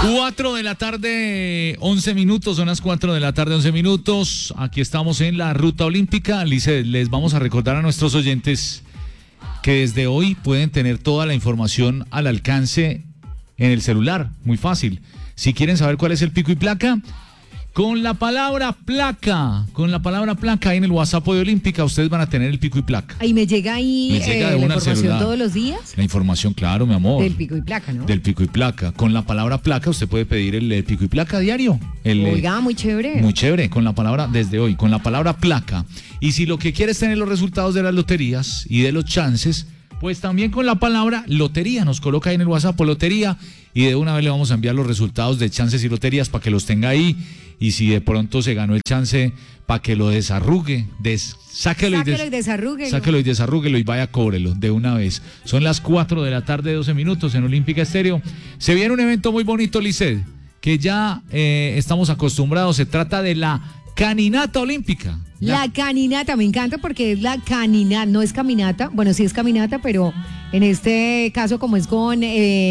4 de la tarde, 11 minutos, son las 4 de la tarde, 11 minutos. Aquí estamos en la Ruta Olímpica. Lice, les vamos a recordar a nuestros oyentes que desde hoy pueden tener toda la información al alcance en el celular. Muy fácil. Si quieren saber cuál es el pico y placa, con la palabra placa ahí en el WhatsApp de Olímpica, ustedes van a tener el pico y placa. Ahí me llega de la una información celular. todos los días. La información, claro, mi amor. Del pico y placa, ¿no? Del pico y placa. Con la palabra placa usted puede pedir el pico y placa diario. Oiga, muy chévere. Muy chévere, con la palabra, desde hoy, con la palabra placa. Y si lo que quiere es tener los resultados de las loterías y de los chances, pues también con la palabra lotería. Nos coloca ahí en el WhatsApp lotería y de una vez le vamos a enviar los resultados de chances y loterías para que los tenga ahí. Y si de pronto se ganó el chance, para que lo desarrugue, sáquelo y desarrúguelo y vaya, cóbrelo de una vez. Son las 4 de la tarde, 12 minutos en Olímpica Estéreo. Se viene un evento muy bonito, Lisset, que ya estamos acostumbrados. Se trata de la caminata olímpica. La caminata, me encanta porque es la caminata, no es caminata, bueno, sí es caminata, pero en este caso como es con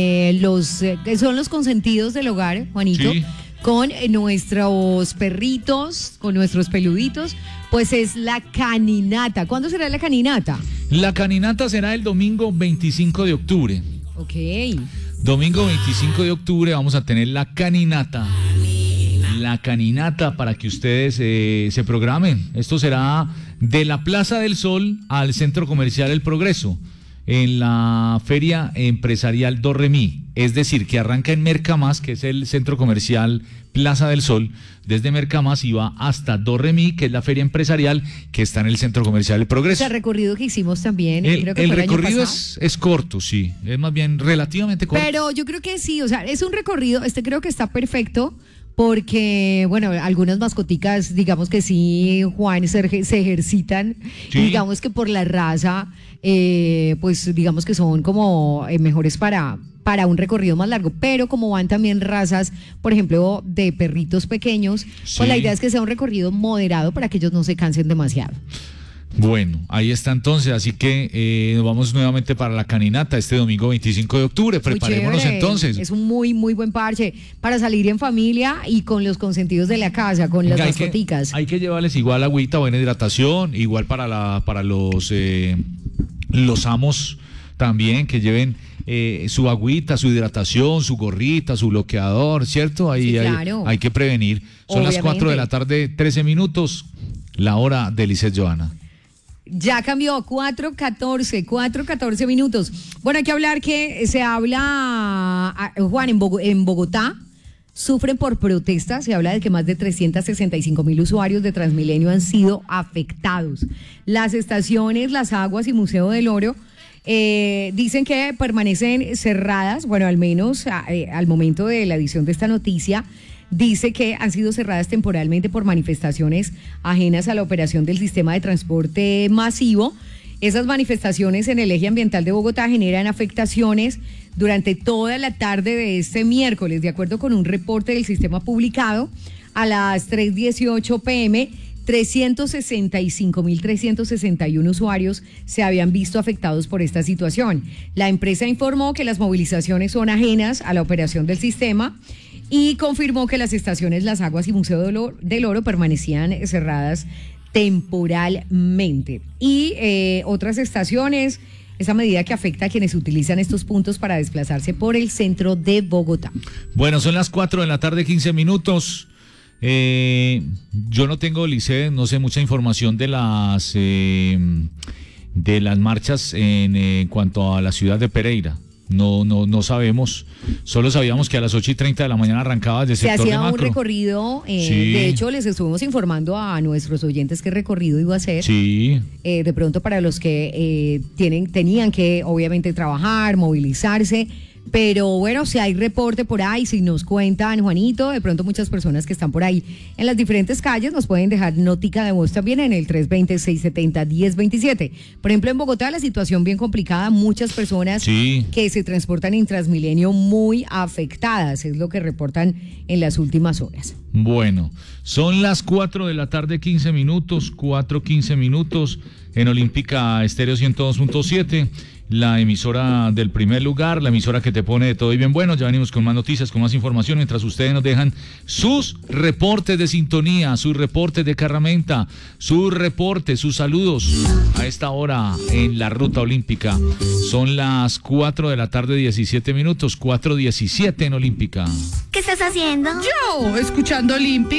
son los consentidos del hogar, Juanito. Sí. Con nuestros perritos, con nuestros peluditos, pues es la caminata. ¿Cuándo será la caminata? La caminata será el domingo 25 de octubre. Ok. Domingo 25 de octubre vamos a tener la caminata. La caminata para que ustedes se programen. Esto será de la Plaza del Sol al Centro Comercial El Progreso, en la Feria Empresarial Dorremí. Es decir, que arranca en Mercamás, que es el centro comercial Plaza del Sol, desde Mercamás y va hasta Dorremí, que es la feria empresarial que está en el centro comercial El Progreso. El recorrido que hicimos también, creo que el recorrido es corto, sí, es más bien relativamente corto. Pero yo creo que sí, o sea, es un recorrido, creo que está perfecto. Porque, bueno, algunas mascoticas, digamos que sí, Juan, se ejercitan, sí. Y digamos que por la raza, pues digamos que son como mejores para un recorrido más largo, pero como van también razas, por ejemplo, de perritos pequeños, sí. Pues la idea es que sea un recorrido moderado para que ellos no se cansen demasiado. Bueno, ahí está entonces, así que nos vamos nuevamente para la caminata este domingo 25 de octubre, preparémonos entonces. Es un muy, muy buen parche para salir en familia y con los consentidos de la casa, con las mascoticas. Hay que llevarles igual agüita, buena hidratación, igual para los amos también, que lleven su agüita, su hidratación, su gorrita, su bloqueador, ¿cierto? Ahí sí, claro. hay que prevenir. Son obviamente. Las 4 de la tarde, 13 minutos, la hora de Lisset Johanna. Ya cambió, 4:14 minutos. Bueno, hay que hablar que se habla, Juan, en Bogotá sufren por protestas. Se habla de que más de 365,000 usuarios de Transmilenio han sido afectados. Las estaciones, Las Aguas y Museo del Oro dicen que permanecen cerradas, bueno, al menos al momento de la edición de esta noticia. Dice que han sido cerradas temporalmente por manifestaciones ajenas a la operación del sistema de transporte masivo. Esas manifestaciones en el eje ambiental de Bogotá generan afectaciones durante toda la tarde de este miércoles. De acuerdo con un reporte del sistema publicado a las 3:18 p.m., 365,361 usuarios se habían visto afectados por esta situación. La empresa informó que las movilizaciones son ajenas a la operación del sistema y confirmó que las estaciones Las Aguas y Museo del Oro permanecían cerradas temporalmente. Y otras estaciones, esa medida que afecta a quienes utilizan estos puntos para desplazarse por el centro de Bogotá. Bueno, son las 4 de la tarde, 15 minutos. Yo no tengo, Lisset, no sé mucha información de las marchas en cuanto a la ciudad de Pereira. No sabemos, solo sabíamos que a las 8:30 de la mañana arrancaba desde el sector de Macro. Se hacía un recorrido, sí. De hecho les estuvimos informando a nuestros oyentes qué recorrido iba a ser. Sí. De pronto para los que tenían que obviamente trabajar, movilizarse. Pero bueno, si hay reporte por ahí, si nos cuentan, Juanito, de pronto muchas personas que están por ahí en las diferentes calles nos pueden dejar notica de voz también en el 320-670-1027. Por ejemplo, en Bogotá la situación bien complicada, muchas personas que se transportan en Transmilenio muy afectadas, es lo que reportan en las últimas horas. Bueno, son las 4 de la tarde, 15 minutos, 4:15 minutos en Olímpica Estéreo 102.7. la emisora del primer lugar, la emisora que te pone de todo y bien bueno. Ya venimos con más noticias, con más información, mientras ustedes nos dejan sus reportes de sintonía, sus reportes de Carramenta, sus reportes, sus saludos a esta hora en la Ruta Olímpica. Son las 4 de la tarde, 17 minutos, 4:17 en Olímpica. ¿Qué estás haciendo? Yo, escuchando Olímpica.